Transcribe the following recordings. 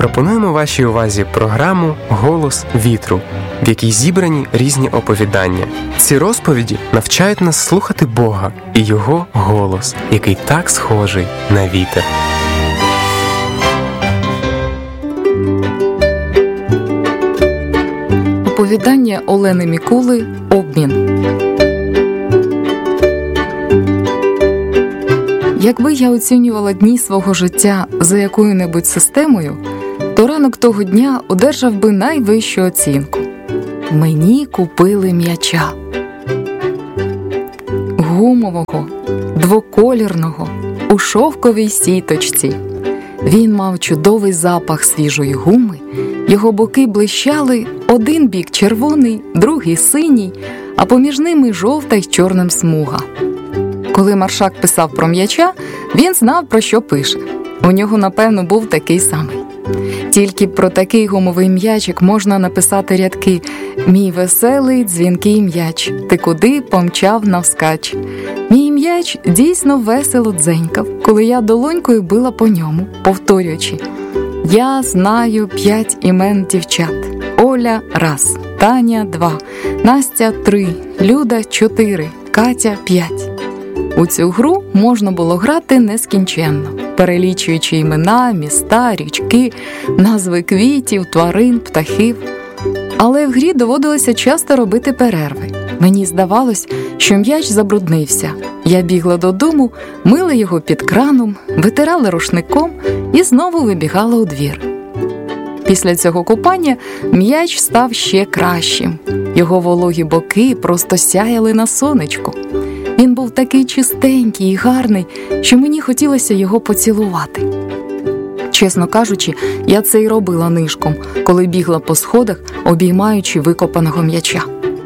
Пропонуємо вашій увазі програму «Голос вітру», в якій зібрані різні оповідання. Ці розповіді навчають нас слухати Бога і Його голос, який так схожий на вітер. Оповідання Олени Мікули «Обмін». Якби я оцінювала дні свого життя за якою-небудь системою, то ранок того дня одержав би найвищу оцінку. Мені купили м'яча. Гумового, двоколірного, у шовковій сіточці. Він мав чудовий запах свіжої гуми, його боки блищали, один бік червоний, другий синій, а поміж ними жовта й чорним смуга. Коли Маршак писав про м'яча, він знав, про що пише. У нього, напевно, був такий самий. Тільки про такий гумовий м'ячик можна написати рядки «Мій веселий дзвінкий м'яч, ти куди помчав навскач». Мій м'яч дійсно весело дзенькав, коли я долонькою била по ньому, повторюючи «Я знаю 5 імен дівчат. Оля – 1, Таня – 2, Настя – 3, Люда – 4, Катя – 5». У цю гру можна було грати нескінченно, перелічуючи імена, міста, річки, назви квітів, тварин, птахів. Але в грі доводилося часто робити перерви. Мені здавалось, що м'яч забруднився. Я бігла додому, мила його під краном, витирала рушником і знову вибігала у двір. Після цього купання м'яч став ще кращим. Його вологі боки просто сяяли на сонечку. Він був такий чистенький і гарний, що мені хотілося його поцілувати. Чесно кажучи, я це й робила нишком, коли бігла по сходах, обіймаючи викопаного м'яча.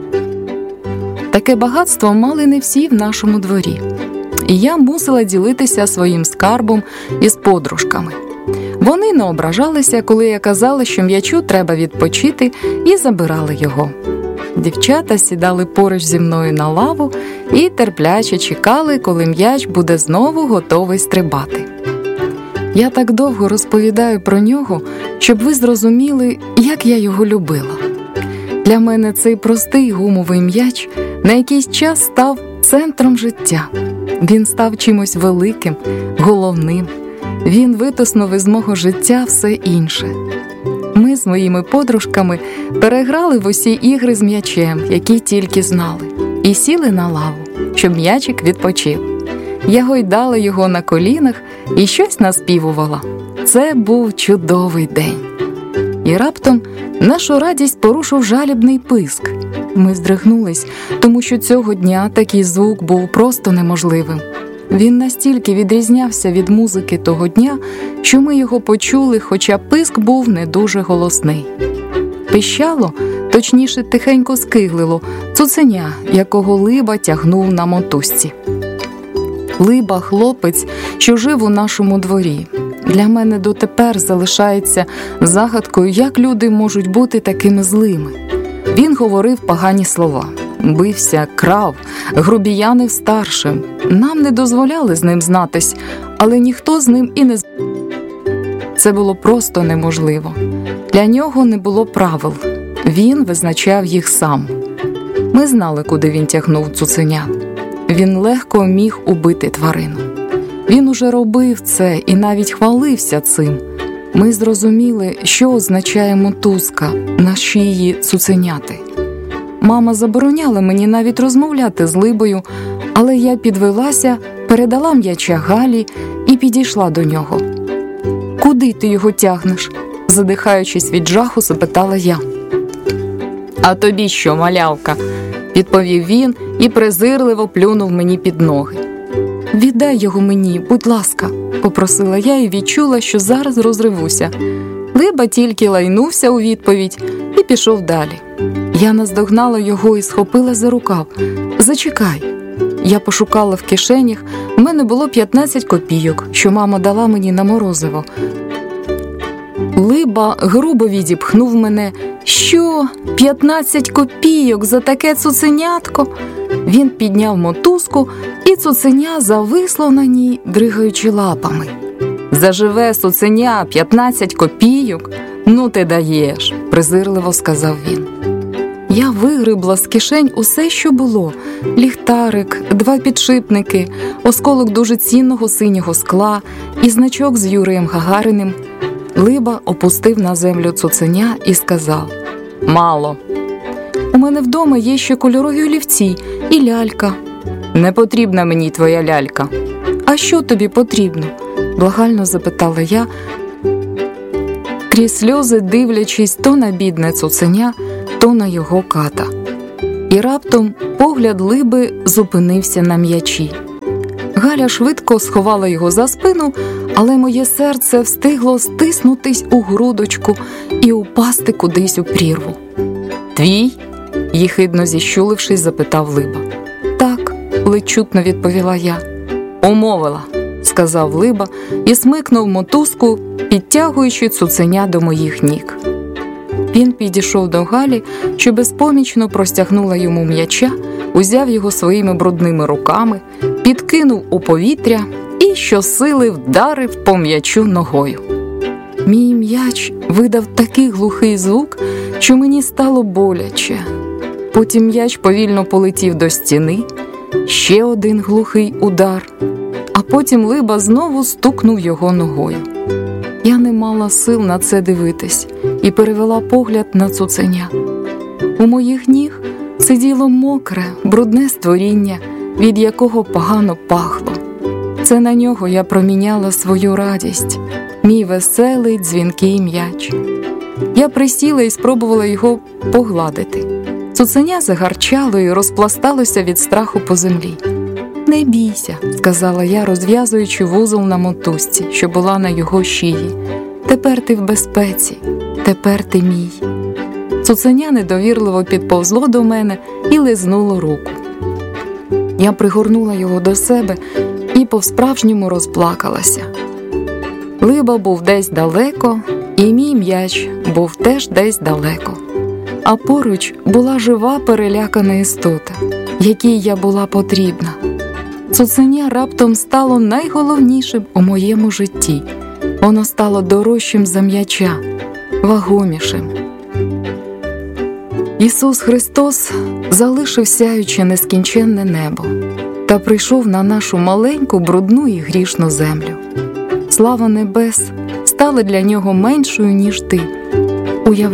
Таке багатство мали не всі в нашому дворі. І я мусила ділитися своїм скарбом із подружками. Вони не ображалися, коли я казала, що м'ячу треба відпочити, і забирали його. Дівчата сідали поруч зі мною на лаву і терпляче чекали, коли м'яч буде знову готовий стрибати. Я так довго розповідаю про нього, щоб ви зрозуміли, як я його любила. Для мене цей простий гумовий м'яч на якийсь час став центром життя. Він став чимось великим, головним. Він витиснув із мого життя все інше. Ми з моїми подружками переграли в усі ігри з м'ячем, які тільки знали, і сіли на лаву, щоб м'ячик відпочив. Я гойдала його на колінах і щось наспівувала. Це був чудовий день. І раптом нашу радість порушив жалібний писк. Ми здригнулись, тому що цього дня такий звук був просто неможливим. Він настільки відрізнявся від музики того дня, що ми його почули, хоча писк був не дуже голосний. Пищало, точніше тихенько скиглило, цуценя, якого Либа тягнув на мотузці. Либа – хлопець, що жив у нашому дворі. Для мене дотепер залишається загадкою, як люди можуть бути такими злими. Він говорив погані слова. Бився, крав, грубіянив старшим. Нам не дозволяли з ним знатись, але ніхто з ним і не Це було просто неможливо. Для нього не було правил. Він визначав їх сам. Ми знали, куди він тягнув цуценя. Він легко міг убити тварину. Він уже робив це і навіть хвалився цим. Ми зрозуміли, що означає мотузка на шиї цуценяти. Мама забороняла мені навіть розмовляти з Либою, але я підвелася, передала м'яча Галі і підійшла до нього. «Куди ти його тягнеш?» – задихаючись від жаху, запитала я. «А тобі що, малявка?» – відповів він і презирливо плюнув мені під ноги. «Віддай його мені, будь ласка», – попросила я і відчула, що зараз розривуся. Либа тільки лайнувся у відповідь і пішов далі. Я наздогнала його і схопила за рукав. «Зачекай». Я пошукала в кишенях, в мене було 15 копійок, що мама дала мені на морозиво. Либа грубо відіпхнув мене. «Що? 15 копійок за таке цуценятко?» Він підняв мотузку, і цуценя зависло на ній, дригаючи лапами. Заживе цуценя 15 копійок? Ну ти даєш, презирливо сказав він. Я вигребла з кишень усе, що було: ліхтарик, 2 підшипники, осколок дуже цінного синього скла і значок з Юрієм Гагариним. Либа опустив на землю цуценя і сказав: «Мало. У мене вдома є ще кольорові олівці і лялька». «Не потрібна мені твоя лялька». «А що тобі потрібно?» – благально запитала я, крізь сльози дивлячись то на бідне цуценя, то на його ката. І раптом погляд Либи зупинився на м'ячі. Галя швидко сховала його за спину, але моє серце встигло стиснутись у грудочку і упасти кудись у прірву. «Твій?» – єхидно зіщулившись, запитав Либа. «Так», – ледь чутно відповіла я. «Умовила», – сказав Либа і смикнув мотузку, підтягуючи цуценя до моїх ніг. Він підійшов до Галі, що безпомічно простягнула йому м'яча, узяв його своїми брудними руками, підкинув у повітря і щосили вдарив по м'ячу ногою. Мій м'яч видав такий глухий звук, що мені стало боляче. Потім м'яч повільно полетів до стіни, ще один глухий удар, а потім Либа знову стукнув його ногою. Я не мала сил на це дивитись і перевела погляд на цуценя. У моїх ніг сиділо мокре, брудне створіння, від якого погано пахло. Це на нього я проміняла свою радість, мій веселий дзвінкий м'яч. Я присіла і спробувала його погладити. Цуценя загарчало і розпласталося від страху по землі. «Не бійся», – сказала я, розв'язуючи вузол на мотузці, що була на його шиї. «Тепер ти в безпеці, тепер ти мій». Цуценя недовірливо підповзло до мене і лизнуло руку. Я пригорнула його до себе і по-справжньому розплакалася. Либа був десь далеко, і мій м'яч був теж десь далеко. А поруч була жива перелякана істота, якій я була потрібна. Цуценя раптом стало найголовнішим у моєму житті. Воно стало дорожчим за м'яча, вагомішим. Ісус Христос залишив сяюче нескінченне небо та прийшов на нашу маленьку, брудну і грішну землю. Слава небес стала для нього меншою, ніж ти.